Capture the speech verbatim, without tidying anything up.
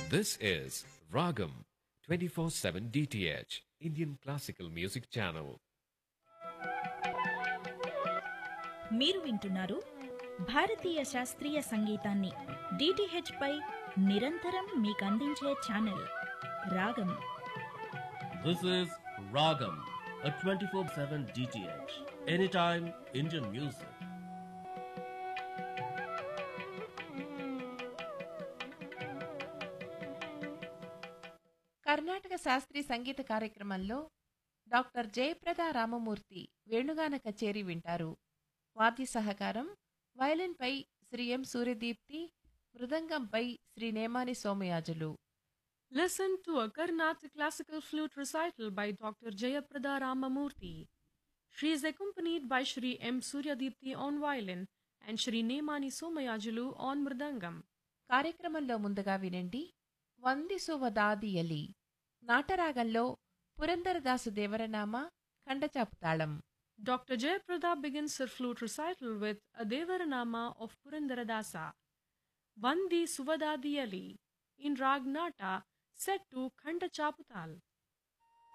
This is Ragam twenty-four seven D T H, Indian Classical Music Channel. మీరు వింటున్నారు భారతీయ శాస్త్రీయ సంగీతాన్ని డిటిహెచ్ పై నిరంతరం మీకందించే ఛానల్ రాగం. This is Ragam, a twenty-four seven D T H. Anytime Indian music. Karnataka శాస్త్రీయ సంగీత కార్యక్రమంలో doctor Jayaprada Ramamurthy వేణుగాన కచేరీ వింటారు. వాద్య సహకారం వయలిన్పై శ్రీ ఎం Suryadeepti, మృదంగంపై Shri Nemani Somayajulu. Listen to a Carnatic classical flute recital by Doctor Jayaprada Ramamurthy. She is accompanied by Shri M. Suryadipti on violin and Shri Nemani Somayajulu on mridangam. కార్యక్రమంలో ముందుగా వినండి వంది సువదాదియలి, నాటరాగంలో పురందరదాసు దేవరనామ ఖండచాపు తాళం. Doctor Jayaprada begins her flute recital with a Devaranama of Purandaradasa, Vandi Suvadadiyali, in Rag Nata, set to Khanda Chaputal.